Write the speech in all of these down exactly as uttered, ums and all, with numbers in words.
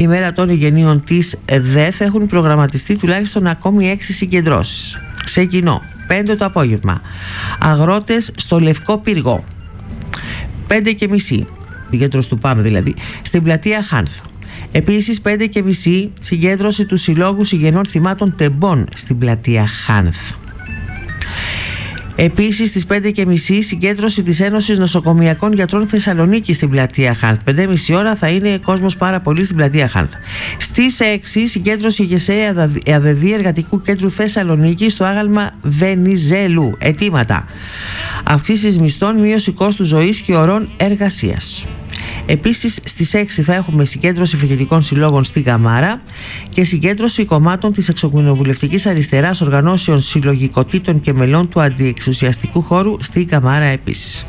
Η μέρα των γενναίων της ΔΕΘ έχουν προγραμματιστεί τουλάχιστον ακόμη έξι συγκεντρώσεις. Σε κοινό, πέντε το απόγευμα. Αγρότες στο Λευκό Πύργο. πέντε και μισή, συγκέντρωση του ΠΑΜ δηλαδή, στην πλατεία Χάνθ. Επίσης πέντε και μισή συγκέντρωση του Συλλόγου Συγγενών Θυμάτων Τεμπών στην πλατεία Χάνθ. Επίσης στις πέντε και μισή συγκέντρωση της Ένωσης Νοσοκομιακών Γιατρών Θεσσαλονίκη στην πλατεία Χάνθ. πέντε και μισή ώρα θα είναι κόσμος πάρα πολύ στην πλατεία Χάνθ. Στις έξι συγκέντρωση ΓΕΣΕ ΑΔΔ Εργατικού Κέντρου Θεσσαλονίκη στο άγαλμα Βενιζέλου. Αιτήματα: αυξήσεις μισθών, μείωση κόστου ζωής και ωρών εργασίας. Επίσης στις έξι θα έχουμε συγκέντρωση φοιτητικών συλλόγων στην Καμάρα και συγκέντρωση κομμάτων της εξοκοινοβουλευτικής αριστεράς, οργανώσεων, συλλογικοτήτων και μελών του αντιεξουσιαστικού χώρου στην Καμάρα επίσης.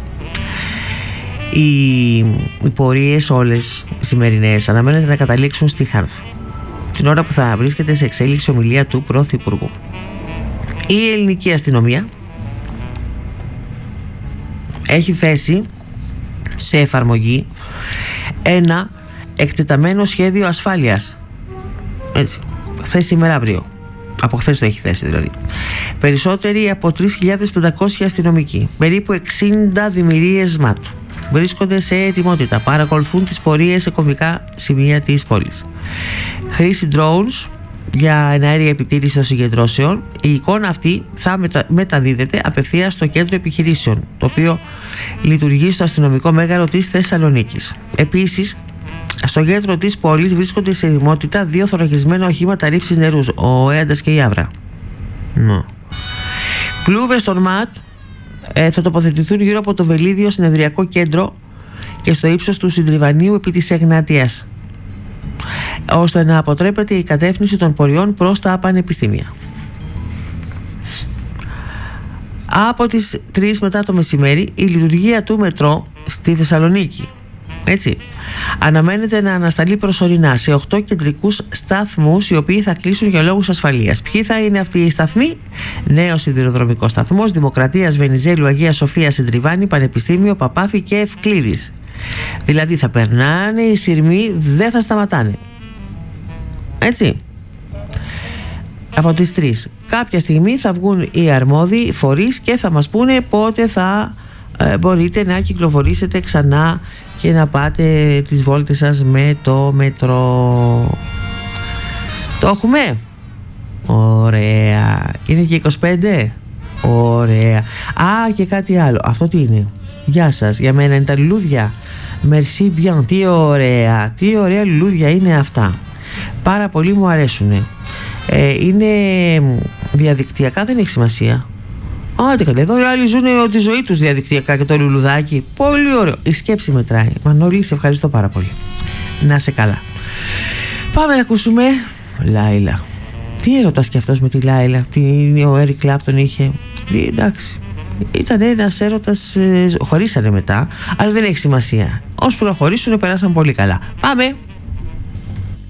Οι, οι πορείες όλες οι σημερινές αναμένεται να καταλήξουν στη Χάνθ την ώρα που θα βρίσκεται σε εξέλιξη ομιλία του Πρωθυπουργού. Η ελληνική αστυνομία έχει θέσει σε εφαρμογή ένα εκτεταμένο σχέδιο ασφάλειας. Έτσι, χθες σήμερα αύριο. Από χθες το έχει θέσει δηλαδή. Περισσότεροι από τρεις χιλιάδες πεντακόσιοι αστυνομικοί, περίπου εξήντα δημιουργίες ΜΑΤ, βρίσκονται σε ετοιμότητα. Παρακολουθούν τις πορείες σε κομβικά σημεία της πόλης. Χρήση drones για εναέρια επιτήρηση των συγκεντρώσεων. Η εικόνα αυτή θα μετα... μεταδίδεται απευθείας στο κέντρο επιχειρήσεων, το οποίο λειτουργεί στο αστυνομικό μέγαρο της Θεσσαλονίκης. Επίσης, στο κέντρο της πόλης βρίσκονται σε ετοιμότητα δύο θωρακισμένα οχήματα ρήψης νερού, ο Έαντας και η Άβρα. No. Κλούβες των ΜΑΤ ε, θα τοποθετηθούν γύρω από το Βελίδιο Συνεδριακό Κέντρο και στο ύψος του Συντριβανίου επί της Εγνατίας, ώστε να αποτρέπεται η κατεύθυνση των πορειών προς τα πανεπιστήμια. Από τις τρεις μετά το μεσημέρι η λειτουργία του μετρό στη Θεσσαλονίκη, έτσι, αναμένεται να ανασταλεί προσωρινά σε οκτώ κεντρικούς σταθμούς, οι οποίοι θα κλείσουν για λόγους ασφαλείας. Ποιοι θα είναι αυτοί οι σταθμοί? Νέος σιδηροδρομικός σταθμός, Δημοκρατίας, Βενιζέλου, Αγία Σοφία, Συντριβάνη, Πανεπιστήμιο, Παπάφη και Ευκλήδης. Δηλαδή θα περνάνε οι σειρμοί, δεν θα σταματάνε. Έτσι. Από τις τρεις κάποια στιγμή θα βγουν οι αρμόδιοι φορείς και θα μας πούνε πότε θα ε, μπορείτε να κυκλοφορήσετε ξανά και να πάτε τις βόλτες σας με το μετρό. Το έχουμε? Ωραία. Είναι και είκοσι πέντε? Ωραία. Α, και κάτι άλλο. Αυτό τι είναι? Γεια σας. Για μένα είναι τα λουλούδια. Merci bien. Τι ωραία. Τι ωραία λουλούδια είναι αυτά. Πάρα πολύ μου αρέσουνε. Ε, είναι διαδικτυακά, δεν έχει σημασία. Άντε καλέ, εδώ οι άλλοι ζουν τη ζωή τους διαδικτυακά και το λουλουδάκι. Πολύ ωραίο. Η σκέψη μετράει. Μανώλη, σε ευχαριστώ πάρα πολύ. Να σε καλά. Πάμε να ακούσουμε Λάιλα. Τι έρωτας κι αυτός με τη Λάιλα? Τι ο Έρικ Κλάπτον είχε? Τι, εντάξει, ήταν ένας έρωτας, ε, χωρίσανε μετά, αλλά δεν έχει σημασία. Ως προχωρήσουν περάσαν πολύ καλά. Πάμε.